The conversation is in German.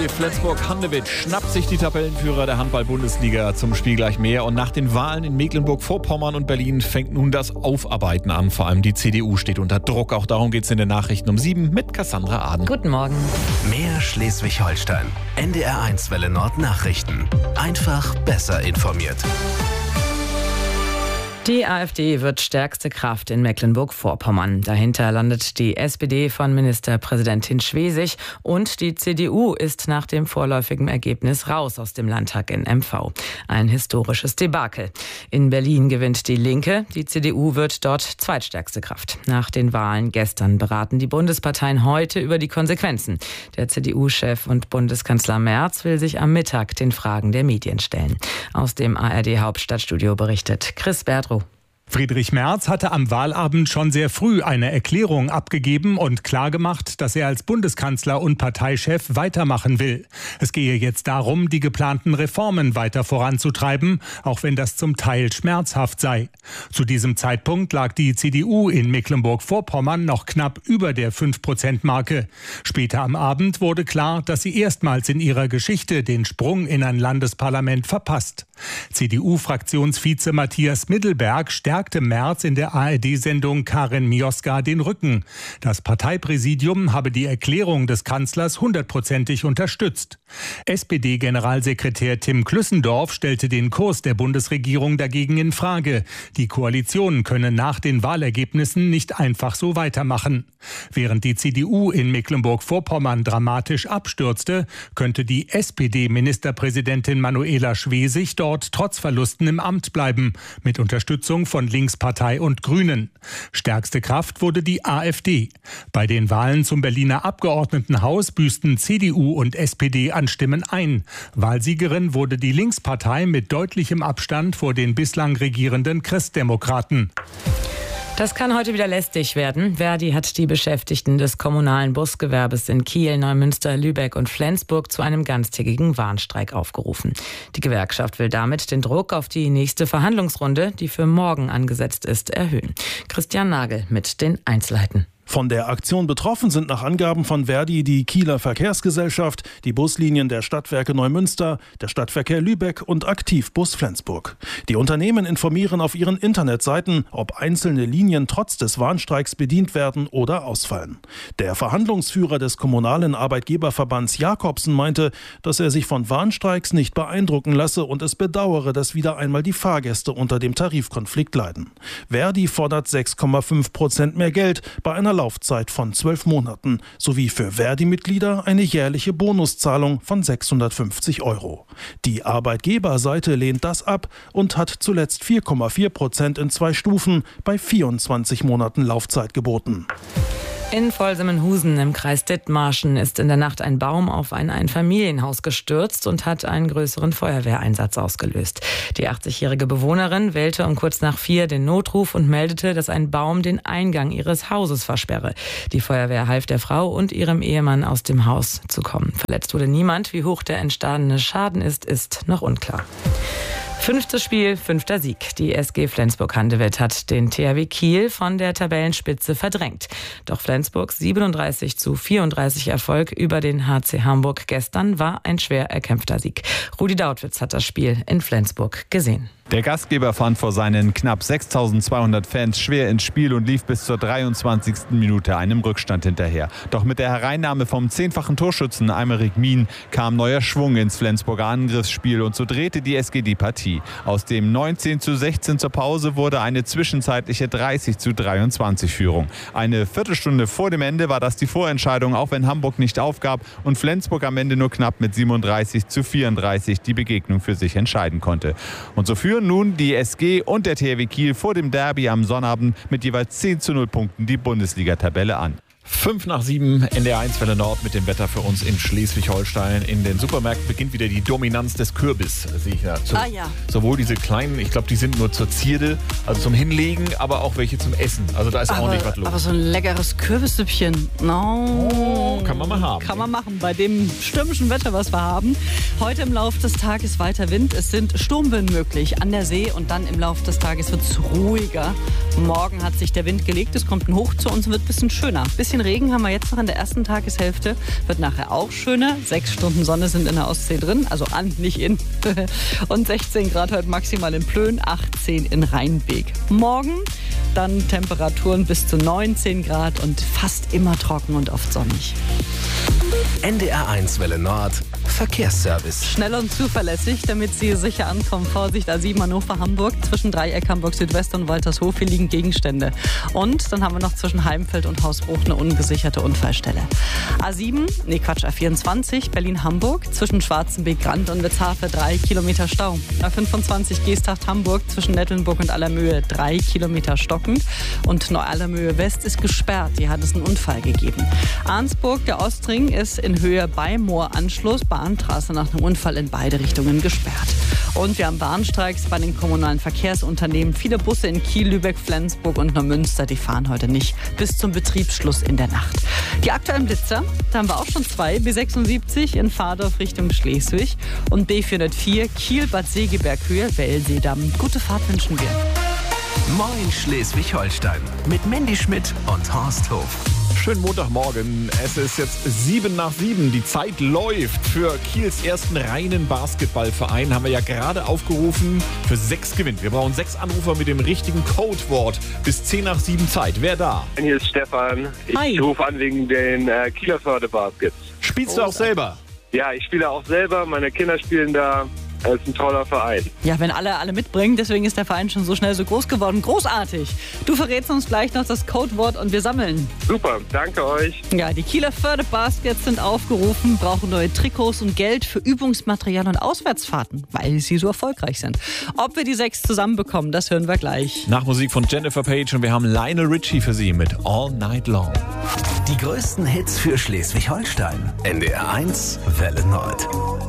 Flensburg-Handewitt schnappt sich die Tabellenführer der Handball-Bundesliga, zum Spiel gleich mehr. Und nach den Wahlen in Mecklenburg-Vorpommern und Berlin fängt nun das Aufarbeiten an. Vor allem die CDU steht unter Druck. Auch darum geht es in den Nachrichten um 7 mit Cassandra Aden. Guten Morgen. Mehr Schleswig-Holstein. NDR1 Welle Nord Nachrichten. Einfach besser informiert. Die AfD wird stärkste Kraft in Mecklenburg-Vorpommern. Dahinter landet die SPD von Ministerpräsidentin Schwesig und die CDU ist nach dem vorläufigen Ergebnis raus aus dem Landtag in MV. Ein historisches Debakel. In Berlin gewinnt die Linke, die CDU wird dort zweitstärkste Kraft. Nach den Wahlen gestern beraten die Bundesparteien heute über die Konsequenzen. Der CDU-Chef und Bundeskanzler Merz will sich am Mittag den Fragen der Medien stellen. Aus dem ARD-Hauptstadtstudio berichtet Chris Bertro. Friedrich Merz hatte am Wahlabend schon sehr früh eine Erklärung abgegeben und klargemacht, dass er als Bundeskanzler und Parteichef weitermachen will. Es gehe jetzt darum, die geplanten Reformen weiter voranzutreiben, auch wenn das zum Teil schmerzhaft sei. Zu diesem Zeitpunkt lag die CDU in Mecklenburg-Vorpommern noch knapp über der 5%-Marke. Später am Abend wurde klar, dass sie erstmals in ihrer Geschichte den Sprung in ein Landesparlament verpasst. CDU-Fraktionsvize Matthias Middelberg stärkte Merz in der ARD-Sendung Karin Mioska den Rücken. Das Parteipräsidium habe die Erklärung des Kanzlers 100%ig unterstützt. SPD-Generalsekretär Tim Klüssendorf stellte den Kurs der Bundesregierung dagegen in Frage. Die Koalition könne nach den Wahlergebnissen nicht einfach so weitermachen. Während die CDU in Mecklenburg-Vorpommern dramatisch abstürzte, könnte die SPD-Ministerpräsidentin Manuela Schwesig dort trotz Verlusten im Amt bleiben, mit Unterstützung von Linkspartei und Grünen. Stärkste Kraft wurde die AfD. Bei den Wahlen zum Berliner Abgeordnetenhaus büßten CDU und SPD an Stimmen ein. Wahlsiegerin wurde die Linkspartei mit deutlichem Abstand vor den bislang regierenden Christdemokraten. Das kann heute wieder lästig werden. Verdi hat die Beschäftigten des kommunalen Busgewerbes in Kiel, Neumünster, Lübeck und Flensburg zu einem ganztägigen Warnstreik aufgerufen. Die Gewerkschaft will damit den Druck auf die nächste Verhandlungsrunde, die für morgen angesetzt ist, erhöhen. Christian Nagel mit den Einzelheiten. Von der Aktion betroffen sind nach Angaben von Verdi die Kieler Verkehrsgesellschaft, die Buslinien der Stadtwerke Neumünster, der Stadtverkehr Lübeck und Aktivbus Flensburg. Die Unternehmen informieren auf ihren Internetseiten, ob einzelne Linien trotz des Warnstreiks bedient werden oder ausfallen. Der Verhandlungsführer des kommunalen Arbeitgeberverbands Jakobsen meinte, dass er sich von Warnstreiks nicht beeindrucken lasse und es bedauere, dass wieder einmal die Fahrgäste unter dem Tarifkonflikt leiden. Verdi fordert 6,5% mehr Geld bei einer Laufzeit von 12 Monaten sowie für Verdi-Mitglieder eine jährliche Bonuszahlung von 650 €. Die Arbeitgeberseite lehnt das ab und hat zuletzt 4,4% in 2 Stufen bei 24 Monaten Laufzeit geboten. In Volsemmenhusen im Kreis Dithmarschen ist in der Nacht ein Baum auf ein Einfamilienhaus gestürzt und hat einen größeren Feuerwehreinsatz ausgelöst. Die 80-jährige Bewohnerin wählte um kurz nach 4 den Notruf und meldete, dass ein Baum den Eingang ihres Hauses versperre. Die Feuerwehr half der Frau und ihrem Ehemann aus dem Haus zu kommen. Verletzt wurde niemand. Wie hoch der entstandene Schaden ist noch unklar. 5. Spiel, 5. Sieg. Die SG Flensburg-Handewitt hat den THW Kiel von der Tabellenspitze verdrängt. Doch Flensburgs 37:34 Erfolg über den HC Hamburg gestern war ein schwer erkämpfter Sieg. Rudi Dautwitz hat das Spiel in Flensburg gesehen. Der Gastgeber fand vor seinen knapp 6.200 Fans schwer ins Spiel und lief bis zur 23. Minute einem Rückstand hinterher. Doch mit der Hereinnahme vom 10-fachen Torschützen Aymeric Mien kam neuer Schwung ins Flensburger Angriffsspiel und so drehte die SG die Partie. Aus dem 19:16 zur Pause wurde eine zwischenzeitliche 30:23 Führung. Eine Viertelstunde vor dem Ende war das die Vorentscheidung, auch wenn Hamburg nicht aufgab und Flensburg am Ende nur knapp mit 37:34 die Begegnung für sich entscheiden konnte. Und so führen nun die SG und der THW Kiel vor dem Derby am Sonnabend mit jeweils 10:0 Punkten die Bundesliga-Tabelle an. 5 nach 7, NDR1 Welle Nord mit dem Wetter für uns in Schleswig-Holstein. In den Supermärkten beginnt wieder die Dominanz des Kürbis, sehe ich ja. Sowohl diese kleinen, ich glaube, die sind nur zur Zierde, also zum Hinlegen, aber auch welche zum Essen. Also da ist ordentlich was los. Aber so ein leckeres Kürbissüppchen, kann man mal haben. Kann man machen bei dem stürmischen Wetter, was wir haben. Heute im Laufe des Tages weiter Wind. Es sind Sturmböen möglich an der See und dann im Laufe des Tages wird es ruhiger. Morgen hat sich der Wind gelegt, es kommt ein Hoch zu uns und wird ein bisschen schöner. Bisschen bisschen Regen haben wir jetzt noch in der ersten Tageshälfte. Wird nachher auch schöner. 6 Stunden Sonne sind in der Ostsee drin, also an, nicht in. Und 16 Grad heute maximal in Plön, 18 in Rheinbeek. Morgen dann Temperaturen bis zu 19 Grad und fast immer trocken und oft sonnig. NDR1 Welle Nord Verkehrsservice. Schnell und zuverlässig, damit Sie sicher ankommen. Vorsicht, A7 Hannover-Hamburg, zwischen Dreieck Hamburg Südwest und Waltershof, hier liegen Gegenstände. Und dann haben wir noch zwischen Heimfeld und Hausbruch eine ungesicherte Unfallstelle. A24 Berlin-Hamburg, zwischen Schwarzenbeek-Rand und Witzhafe 3 Kilometer Stau. A25 Geesthacht-Hamburg, zwischen Nettelnburg und Allermöhe 3 Kilometer stockend. Und Neu-Allermöhe West ist gesperrt, hier hat es einen Unfall gegeben. Arnsburg, der Ostring, ist in Höhe bei Mooranschluss, Bahntrasse nach einem Unfall in beide Richtungen gesperrt. Und wir haben Bahnstreiks bei den kommunalen Verkehrsunternehmen. Viele Busse in Kiel, Lübeck, Flensburg und Neumünster, die fahren heute nicht bis zum Betriebsschluss in der Nacht. Die aktuellen Blitzer, da haben wir auch schon 2. B76 in Fahrdorf Richtung Schleswig und B404 Kiel-Bad Segeberg-Höhe, Wellseedamm. Gute Fahrt wünschen wir. Moin Schleswig-Holstein mit Mandy Schmidt und Horst Hof. Schönen Montagmorgen. Es ist jetzt 7:07. Die Zeit läuft für Kiels ersten reinen Basketballverein. Haben wir ja gerade aufgerufen. Für 6 gewinnt. Wir brauchen 6 Anrufer mit dem richtigen Codewort. Bis 10:07 Zeit. Wer da? Hier ist Stefan. Ich rufe an wegen den Kieler Förderbaskets. Spielst du auch selber? Ja, ich spiele auch selber. Meine Kinder spielen da. Das ist ein toller Verein. Ja, wenn alle mitbringen, deswegen ist der Verein schon so schnell so groß geworden. Großartig. Du verrätst uns gleich noch das Codewort und wir sammeln. Super, danke euch. Ja, die Kieler Förderbaskets sind aufgerufen, brauchen neue Trikots und Geld für Übungsmaterial und Auswärtsfahrten, weil sie so erfolgreich sind. Ob wir die 6 zusammenbekommen, das hören wir gleich. Nach Musik von Jennifer Page und wir haben Lionel Richie für Sie mit All Night Long. Die größten Hits für Schleswig-Holstein. NDR1 Welle Nord.